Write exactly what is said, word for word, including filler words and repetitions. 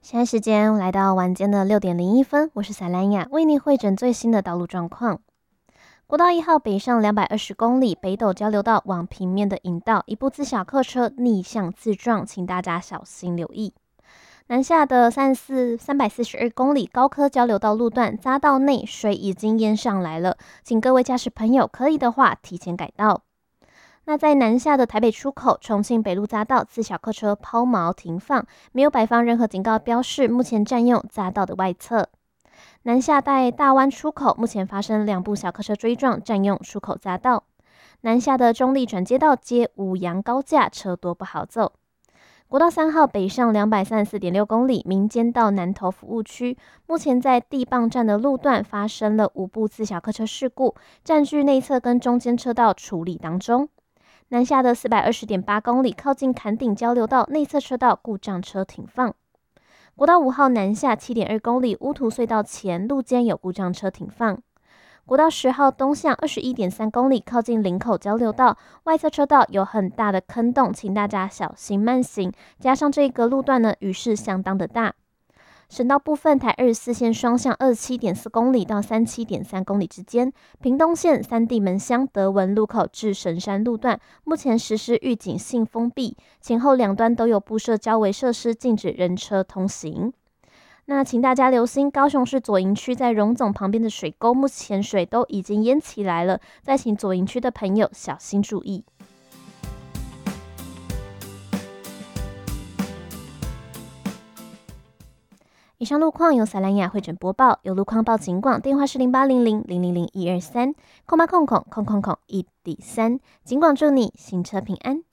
现在时间来到晚间的六点零一分，我是萨兰雅，为您汇诊最新的道路状况。国道一号北上两百二十公里，北斗交流道往平面的引道，一部自小客车逆向自撞，请大家小心留意。南下的三四三百四十二公里，高科交流道路段匝道内水已经淹上来了，请各位驾驶朋友可以的话提前改道。那在南下的台北出口，重庆北路匝道自小客车抛锚停放，没有摆放任何警告标示，目前占用匝道的外侧。南下在大湾出口，目前发生两部小客车追撞，占用出口匝道。南下的中立转接道接五羊高架，车多不好走。国道三号北上两百三十四点六公里，民间到南投服务区，目前在地磅站的路段发生了五部自小客车事故，占据内侧跟中间车道处理当中。南下的四百二十点八公里，靠近坎顶交流道内侧车道故障车停放。国道五号南下七点二公里，乌涂隧道前路肩有故障车停放。国道十号东向二十一点三公里，靠近林口交流道外侧车道有很大的坑洞，请大家小心慢行。加上这个路段呢，雨势相当的大。省道部分，台二十四线双向二十七点四公里到三十七点三公里之间，屏东县三地门乡德文路口至神山路段，目前实施预警性封闭，前后两端都有布设交围设施，禁止人车通行。那请大家留心，高雄市左营区在荣总旁边的水沟，目前水都已经淹起来了，再请左营区的朋友小心注意。以上路况由萨兰雅汇诊播报，有路况报警广，电话是零八零零零零零一二三，空八空空空空空一底三，警广祝你行车平安。